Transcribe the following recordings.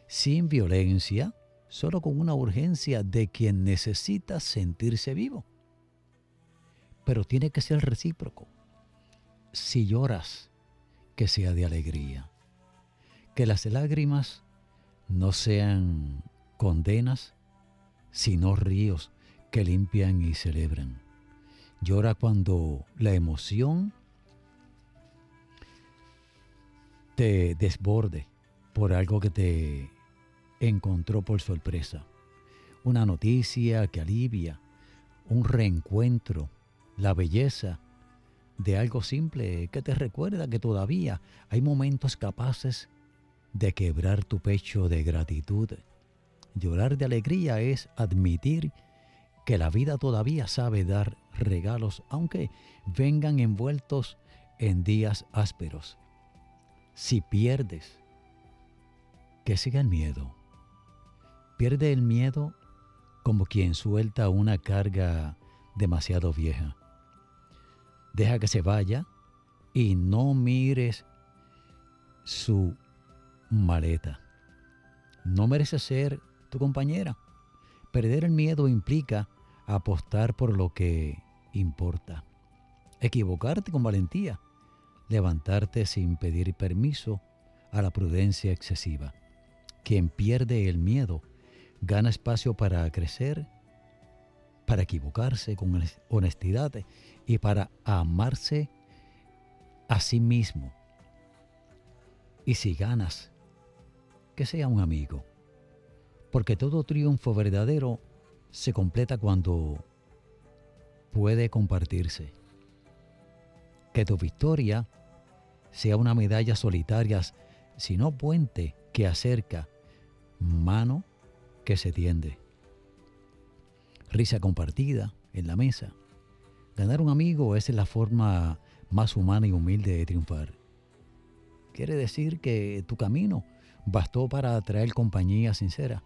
sin violencia, solo con una urgencia de quien necesita sentirse vivo. Pero tiene que ser recíproco. Si lloras, que sea de alegría. Que las lágrimas no sean condenas, sino ríos que limpian y celebran. Llora cuando la emoción te desborde por algo que te encontró por sorpresa. Una noticia que alivia, un reencuentro, la belleza de algo simple que te recuerda que todavía hay momentos capaces de quebrar tu pecho de gratitud. Llorar de alegría es admitir que la vida todavía sabe dar regalos, aunque vengan envueltos en días ásperos. Si pierdes, que siga el miedo. Pierde el miedo como quien suelta una carga demasiado vieja. Deja que se vaya y no mires su maleta. No merece ser tu compañera. Perder el miedo implica apostar por lo que importa. Equivocarte con valentía. Levantarte sin pedir permiso a la prudencia excesiva. Quien pierde el miedo gana espacio para crecer, para equivocarse con honestidad y para amarse a sí mismo. Y si ganas, que sea un amigo. Porque todo triunfo verdadero se completa cuando puede compartirse. Que tu victoria sea una medalla solitaria, sino puente que acerca, mano que se tiende. Risa compartida en la mesa. Ganar un amigo es la forma más humana y humilde de triunfar. Quiere decir que tu camino bastó para atraer compañía sincera.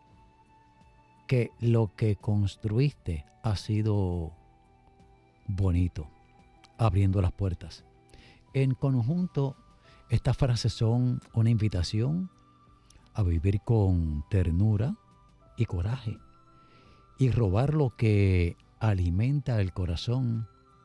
Que lo que construiste ha sido bonito, abriendo las puertas. En conjunto, estas frases son una invitación a vivir con ternura y coraje y robar lo que alimenta el corazón,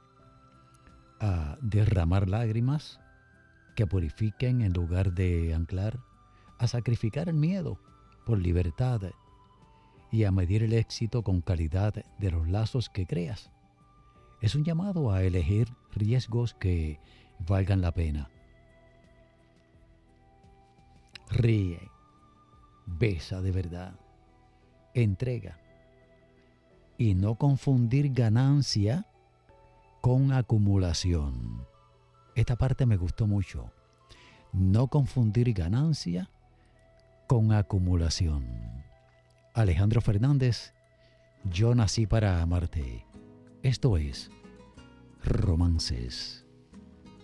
a derramar lágrimas que purifiquen en lugar de anclar, a sacrificar el miedo por libertad y a medir el éxito con calidad de los lazos que creas. Es un llamado a elegir riesgos que valgan la pena. Ríe, besa de verdad, entrega y no confundir ganancia con acumulación. Esta parte me gustó mucho. No confundir ganancia con acumulación. Alejandro Fernández, yo nací para amarte. Esto es Romances.